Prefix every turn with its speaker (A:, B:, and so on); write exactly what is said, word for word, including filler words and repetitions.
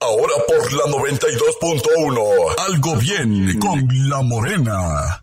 A: Ahora por la noventa y dos punto uno. Algo bien con La Morena.